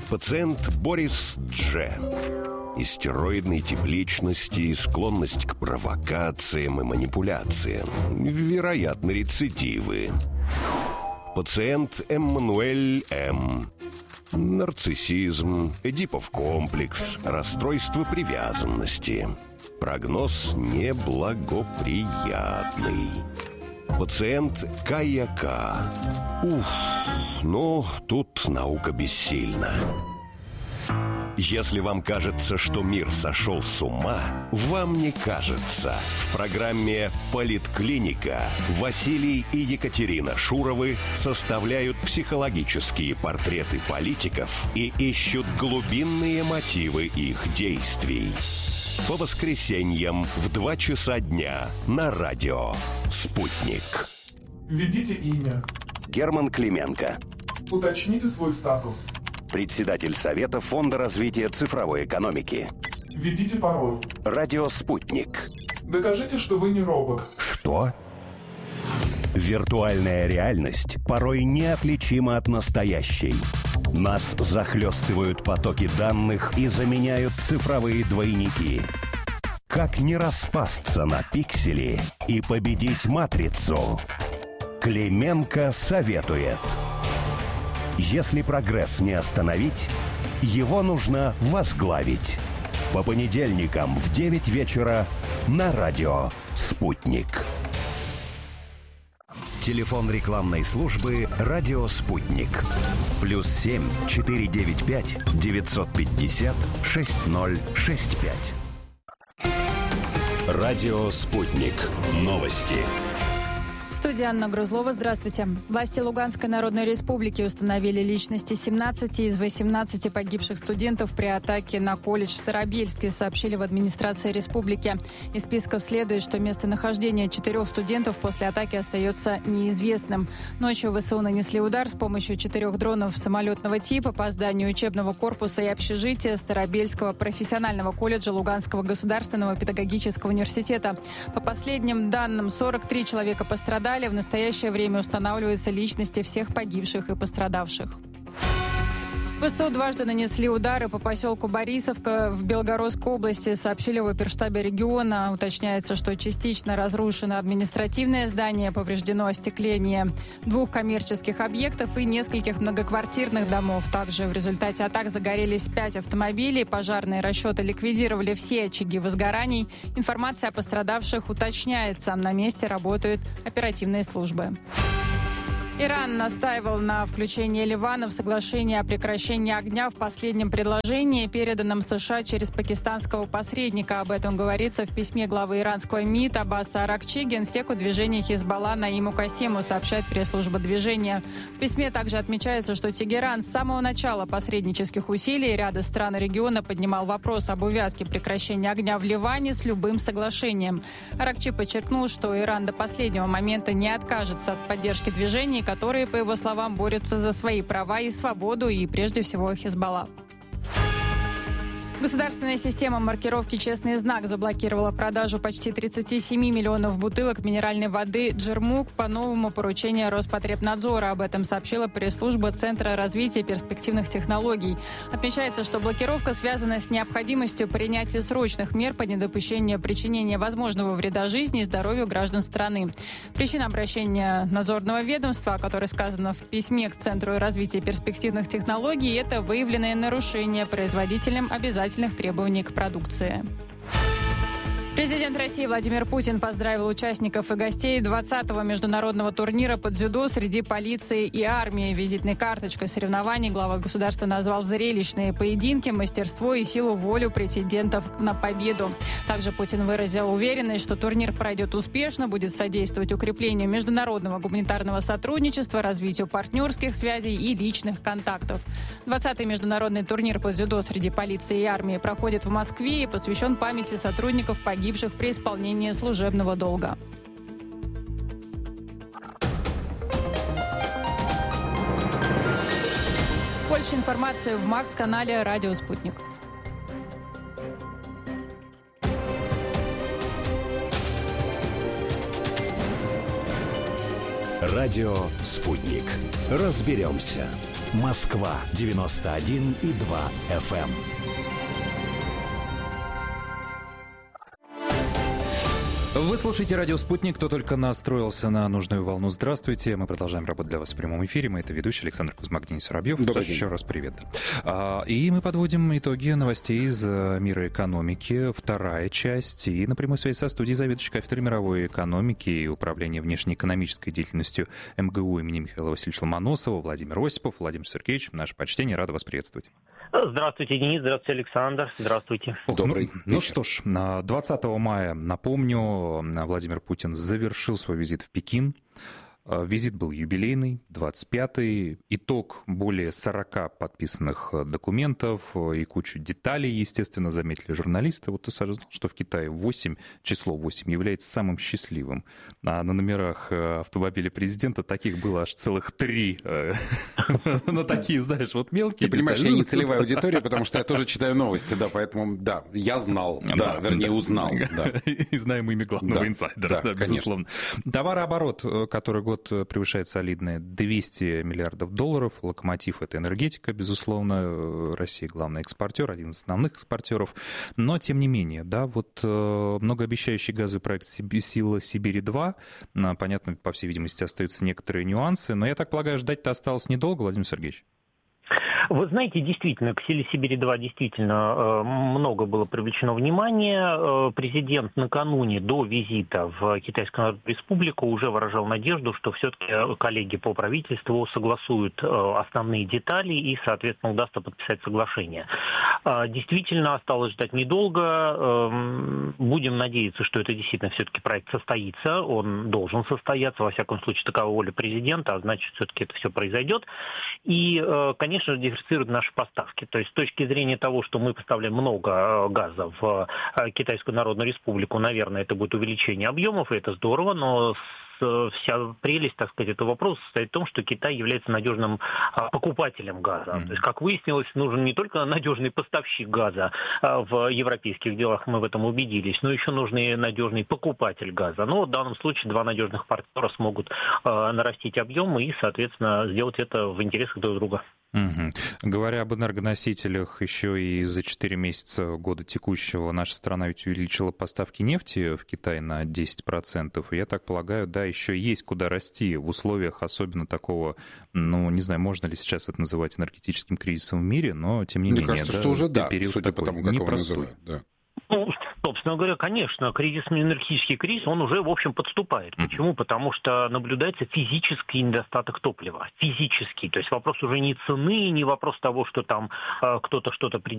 Пациент Борис Дж. Истероидной тип личности, склонность к провокациям и манипуляциям. Вероятно, рецидивы. Пациент Эммануэль М. Нарциссизм, Эдипов комплекс, расстройство привязанности. Прогноз неблагоприятный. Пациент К.Я.К. Тут наука бессильна. Если вам кажется, что мир сошел с ума, вам не кажется. В программе «Политклиника» Василий и Екатерина Шуровы составляют психологические портреты политиков и ищут глубинные мотивы их действий. По воскресеньям в 2 часа дня на радио «Спутник». Введите имя. Герман Клименко. Уточните свой статус. Председатель Совета Фонда развития цифровой экономики. Введите пароль. Радио «Спутник». Докажите, что вы не робот. Что? Виртуальная реальность порой неотличима от настоящей. Нас захлестывают потоки данных и заменяют цифровые двойники. Как не распасться на пиксели и победить матрицу? Клименко советует. Если прогресс не остановить, его нужно возглавить. По понедельникам в 9 вечера на радио «Спутник». Телефон рекламной службы «Радио Спутник». +7 495 950 6065. Радио «Спутник». Новости. В студии Анна Грузлова. Здравствуйте. Власти Луганской Народной Республики установили личности 17 из 18 погибших студентов при атаке на колледж в Старобельске, сообщили в администрации республики. Из списков следует, что местонахождение 4 студентов после атаки остается неизвестным. Ночью ВСУ нанесли удар с помощью 4 дронов самолетного типа по зданию учебного корпуса и общежития Старобельского профессионального колледжа Луганского государственного педагогического университета. По последним данным, 43 человека пострадали. В настоящее время устанавливаются личности всех погибших и пострадавших. ВСУ дважды нанесли удары по поселку Борисовка в Белгородской области, сообщили в оперштабе региона. Уточняется, что частично разрушено административное здание, повреждено остекление 2 коммерческих объектов и нескольких многоквартирных домов. Также в результате атак загорелись 5 автомобилей. Пожарные расчеты ликвидировали все очаги возгораний. Информация о пострадавших уточняется. На месте работают оперативные службы. Иран настаивал на включении Ливана в соглашение о прекращении огня в последнем предложении, переданном США через пакистанского посредника. Об этом говорится в письме главы иранского МИД Аббаса Аракчи генсеку движения Хизбалла Наиму Касему, сообщает пресс-служба движения. В письме также отмечается, что Тегеран с самого начала посреднических усилий ряда стран региона поднимал вопрос об увязке прекращения огня в Ливане с любым соглашением. Аракчи подчеркнул, что Иран до последнего момента не откажется от поддержки движений, которые, по его словам, борются за свои права и свободу, и прежде всего Хизбалла. Государственная система маркировки «Честный знак» заблокировала продажу почти 37 миллионов бутылок минеральной воды «Джермук» по новому поручению Роспотребнадзора. Об этом сообщила пресс-служба Центра развития перспективных технологий. Отмечается, что блокировка связана с необходимостью принятия срочных мер по недопущению причинения возможного вреда жизни и здоровью граждан страны. Причина обращения надзорного ведомства, о которой сказано в письме к Центру развития перспективных технологий, это выявленное нарушение производителям обязательных требований к продукции. Президент России Владимир Путин поздравил участников и гостей 20-го международного турнира по дзюдо среди полиции и армии. Визитной карточкой соревнований глава государства назвал зрелищные поединки, мастерство и силу волю претендентов на победу. Также Путин выразил уверенность, что турнир пройдет успешно, будет содействовать укреплению международного гуманитарного сотрудничества, развитию партнерских связей и личных контактов. 20-й международный турнир по дзюдо среди полиции и армии проходит в Москве и посвящен памяти сотрудников погибших при исполнении служебного долга. Больше информации в МАКС-канале «Радио Спутник». Радио «Спутник». Разберемся. Москва 91,2 FM. Вы слушаете «Радио Спутник». Кто только настроился на нужную волну, здравствуйте. Мы продолжаем работать для вас в прямом эфире. Мы это ведущий Александр Кузьмак, Денис Воробьев. Еще раз привет. И мы подводим итоги новостей из мира экономики. Вторая часть. И на прямой связи со студией заведующий кафедрой мировой экономики и управления внешнеэкономической деятельностью МГУ имени Михаила Васильевича Ломоносова Владимир Осипов. Владимир Сергеевич, наше почтение. Рада вас приветствовать. Здравствуйте, Денис. Здравствуйте, Александр. Здравствуйте. Добрый. Ну что ж, 20 мая, напомню, Владимир Путин завершил свой визит в Пекин. Визит был юбилейный, 25-й. Итог более 40 подписанных документов и кучу деталей, естественно, заметили журналисты. Вот ты сразу знал, что в Китае число 8 является самым счастливым. А на номерах автомобиля президента таких было аж целых 3. Ну, такие, знаешь, вот мелкие. Ты понимаешь, я не целевая аудитория, потому что я тоже читаю новости, да, поэтому, да, я знал, вернее, узнал. И знаем имя главного инсайдера, безусловно. Товарооборот, который год превышает солидные 200 миллиардов долларов. Локомотив — это энергетика, безусловно. Россия — главный экспортер, один из основных экспортеров. Но, тем не менее, да, вот многообещающий газовый проект «Сила Сибири-2». Понятно, по всей видимости, остаются некоторые нюансы. Но, я так полагаю, ждать-то осталось недолго, Владимир Сергеевич. Вы знаете, действительно, к «Силе Сибири-2» действительно много было привлечено внимания. Президент накануне до визита в Китайскую Народную Республику уже выражал надежду, что все-таки коллеги по правительству согласуют основные детали и, соответственно, удастся подписать соглашение. Действительно, осталось ждать недолго. Будем надеяться, что это действительно все-таки проект состоится. Он должен состояться, во всяком случае, такова воля президента, а значит, все-таки это все произойдет. И, конечно, диверсифицируют наши поставки. То есть с точки зрения того, что мы поставляем много газа в Китайскую Народную Республику, наверное, это будет увеличение объемов, и это здорово, но вся прелесть, так сказать, этого вопроса состоит в том, что Китай является надежным покупателем газа. То есть, как выяснилось, нужен не только надежный поставщик газа в европейских делах, мы в этом убедились, но еще нужен и надежный покупатель газа. Но в данном случае два надежных партнера смогут нарастить объемы и, соответственно, сделать это в интересах друг друга. Угу. Говоря об энергоносителях, еще и за 4 месяца года текущего наша страна ведь увеличила поставки нефти в Китай на 10%. И я так полагаю, да, еще есть куда расти в условиях особенно такого, ну, не знаю, можно ли сейчас это называть энергетическим кризисом в мире, но тем не менее. Мне кажется, да, что уже да, период судя по тому, как его называют. Да. Ну, собственно говоря, конечно, энергетический кризис, он уже, в общем, подступает. Почему? Потому что наблюдается физический недостаток топлива. Физический. То есть вопрос уже не цены, не вопрос того, что там кто-то что-то